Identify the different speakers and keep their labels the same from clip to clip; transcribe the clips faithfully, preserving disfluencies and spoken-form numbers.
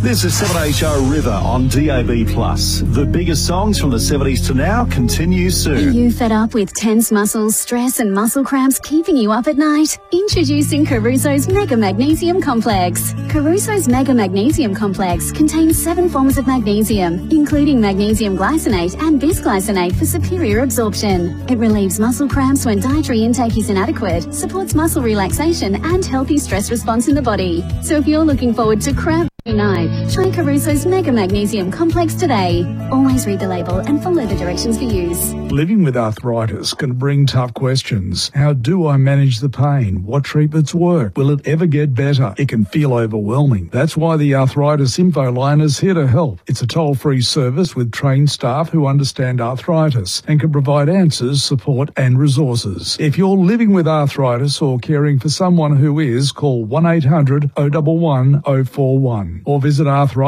Speaker 1: This is seven H O River on D A B plus. The biggest songs from the seventies to now continue soon.
Speaker 2: Are you fed up with tense muscles, stress and muscle cramps keeping you up at night? Introducing Caruso's Mega Magnesium Complex. Caruso's Mega Magnesium Complex contains seven forms of magnesium, including magnesium glycinate and bisglycinate for superior absorption. It relieves muscle cramps when dietary intake is inadequate, supports muscle relaxation and healthy stress response in the body. So if you're looking forward to cramp night, try Caruso's Mega Magnesium Complex today. Always read the label and follow the directions for use.
Speaker 3: Living with arthritis can bring tough questions. How do I manage the pain? What treatments work? Will it ever get better? It can feel overwhelming. That's why the Arthritis Info Line is here to help. It's a toll-free service with trained staff who understand arthritis and can provide answers, support and resources. If you're living with arthritis or caring for someone who is, call one eight hundred oh one one oh four one. Or visit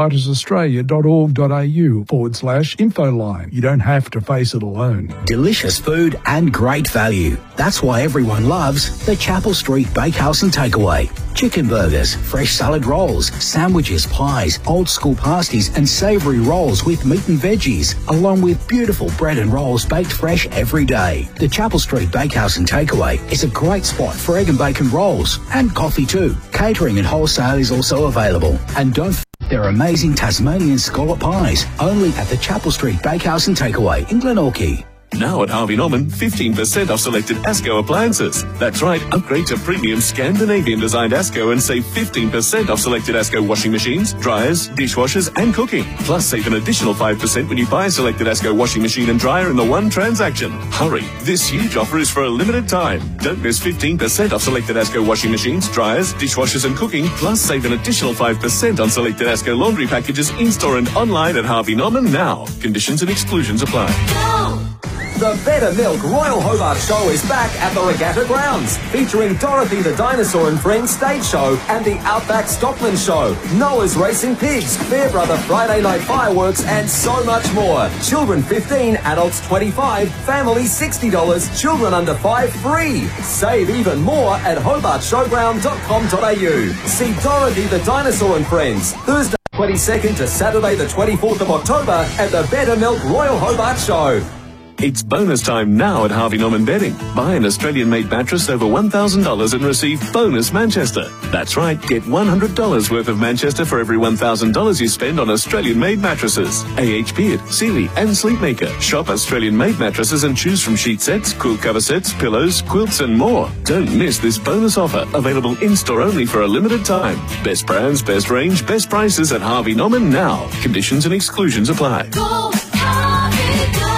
Speaker 3: arthritisaustralia.org.au forward slash info line. You don't have to face it alone.
Speaker 4: Delicious food and great value. That's why everyone loves the Chapel Street Bakehouse and Takeaway. Chicken burgers, fresh salad rolls, sandwiches, pies, old school pasties and savoury rolls with meat and veggies, along with beautiful bread and rolls baked fresh every day. The Chapel Street Bakehouse and Takeaway is a great spot for egg and bacon rolls and coffee too. Catering and wholesale is also available. And don't forget their amazing Tasmanian scallop pies, only at the Chapel Street Bakehouse and Takeaway in Glenorchy.
Speaker 5: Now at Harvey Norman, fifteen percent off selected ASCO appliances. That's right, upgrade to premium Scandinavian-designed ASCO and save fifteen percent off selected ASCO washing machines, dryers, dishwashers and cooking. Plus, save an additional five percent when you buy a selected ASCO washing machine and dryer in the one transaction. Hurry, this huge offer is for a limited time. Don't miss fifteen percent off selected ASCO washing machines, dryers, dishwashers and cooking. Plus, save an additional five percent on selected ASCO laundry packages in-store and online at Harvey Norman now. Conditions and exclusions apply.
Speaker 6: Go! The Better Milk Royal Hobart Show is back at the Regatta Grounds, featuring Dorothy the Dinosaur and Friends stage show and the Outback Stockman Show, Noah's Racing Pigs, Fairbrother Friday Night Fireworks and so much more. Children fifteen, adults twenty-five, families sixty dollars, children under five free. Save even more at hobart showground dot com dot a u. See Dorothy the Dinosaur and Friends, Thursday twenty-second to Saturday the twenty-fourth of October at the Better Milk Royal Hobart Show.
Speaker 5: It's bonus time now at Harvey Norman Bedding. Buy an Australian-made mattress over one thousand dollars and receive bonus Manchester. That's right, get one hundred dollars worth of Manchester for every one thousand dollars you spend on Australian-made mattresses. A H Beard, Sealy and Sleepmaker. Shop Australian-made mattresses and choose from sheet sets, quilt cover sets, pillows, quilts and more. Don't miss this bonus offer, available in-store only for a limited time. Best brands, best range, best prices at Harvey Norman now. Conditions and exclusions apply.
Speaker 6: Go, Harvey, go!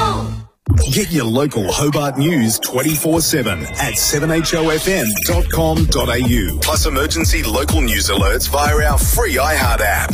Speaker 7: Get your local Hobart news twenty-four seven at seven h o f m dot com dot a u. Plus emergency local news alerts via our free iHeart app.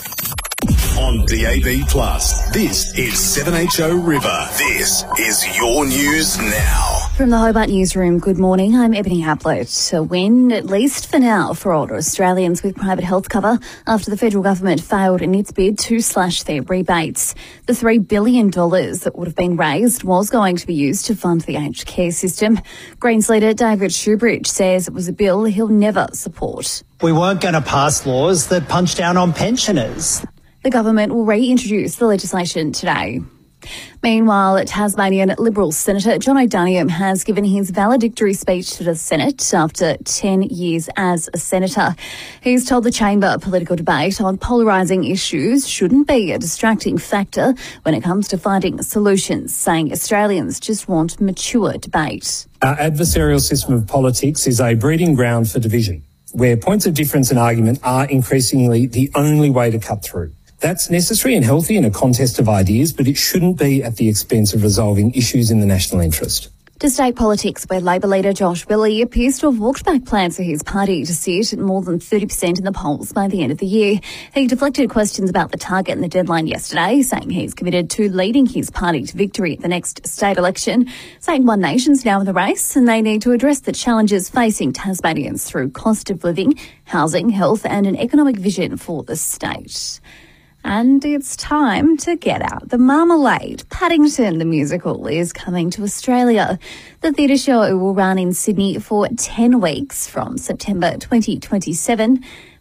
Speaker 7: On D A B plus, this is seven H O River. This is your news now.
Speaker 2: From the Hobart Newsroom, good morning. I'm Ebony Hablett. A win, at least for now, for older Australians with private health cover after the federal government failed in its bid to slash their rebates. The three billion dollars that would have been raised was going to be used to fund the aged care system. Greens leader David Shoebridge says it was a bill he'll never support.
Speaker 8: We weren't going to pass laws that punch down on pensioners.
Speaker 2: The government will reintroduce the legislation today. Meanwhile, Tasmanian Liberal Senator John O'Daniel has given his valedictory speech to the Senate after ten years as a senator. He's told the chamber political debate on polarising issues shouldn't be a distracting factor when it comes to finding solutions, saying Australians just want mature debate.
Speaker 9: Our adversarial system of politics is a breeding ground for division, where points of difference and argument are increasingly the only way to cut through. That's necessary and healthy in a contest of ideas, but it shouldn't be at the expense of resolving issues in the national interest.
Speaker 2: To state politics, where Labor leader Josh Willey appears to have walked back plans for his party to sit at more than thirty percent in the polls by the end of the year. He deflected questions about the target and the deadline yesterday, saying he's committed to leading his party to victory at the next state election, saying One Nation's now in the race and they need to address the challenges facing Tasmanians through cost of living, housing, health and an economic vision for the state. And it's time to get out the marmalade. Paddington, the musical, is coming to Australia. The theatre show will run in Sydney for ten weeks from September twenty twenty-seven.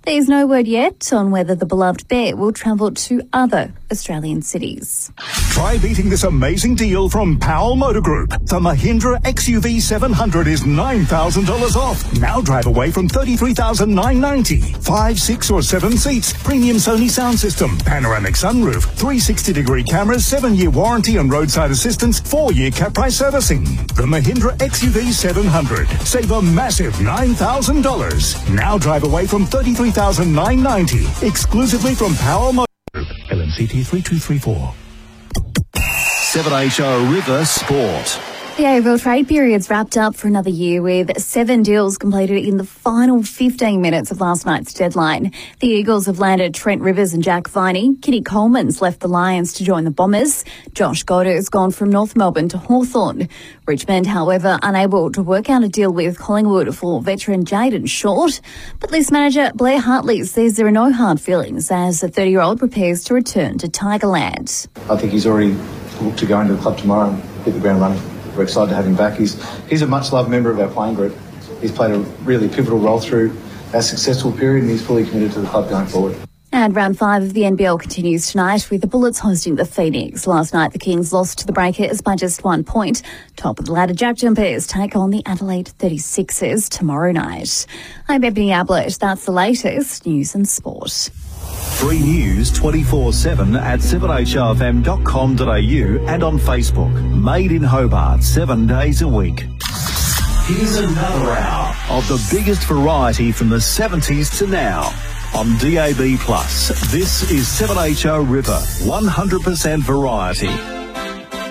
Speaker 2: There's no word yet on whether the beloved bear will travel to other Australian cities.
Speaker 1: Try beating this amazing deal from Powell Motor Group. The Mahindra X U V seven hundred is nine thousand dollars off. Now drive away from thirty-three thousand nine hundred ninety dollars. Five, six or seven seats, premium Sony sound system, panoramic sunroof, three hundred sixty degree cameras, seven-year warranty and roadside assistance, four-year cap price servicing. The Mahindra X U V seven hundred. Save a massive nine thousand dollars. Now drive away from thirty-three thousand nine hundred ninety dollars. Exclusively from Powell Motor Group. L M C T three two three four. seven H O River Sport.
Speaker 2: The A F L trade period's wrapped up for another year with seven deals completed in the final fifteen minutes of last night's deadline. The Eagles have landed Trent Rivers and Jack Viney. Kitty Coleman's left the Lions to join the Bombers. Josh Goddard's gone from North Melbourne to Hawthorn. Richmond, however, unable to work out a deal with Collingwood for veteran Jayden Short. But List manager Blair Hartley says there are no hard feelings as the thirty-year-old prepares to return to Tigerland.
Speaker 10: I think he's already looked to go into the club tomorrow and hit the ground running. We're excited to have him back. He's he's a much-loved member of our playing group. He's played a really pivotal role through our successful period and he's fully committed to the club going forward.
Speaker 2: And round five of the N B L continues tonight with the Bullets hosting the Phoenix. Last night the Kings lost to the Breakers by just one point. Top of the ladder Jack Jumpers take on the Adelaide thirty-sixers tomorrow night. I'm Ebony Ablett. That's the latest news and sport.
Speaker 1: Free news twenty-four seven at seven H O F M dot com dot A U and on Facebook. Made in Hobart, seven days a week. Here's another hour of the biggest variety from the seventies to now. On D A B plus, this is seven H O River, one hundred percent variety.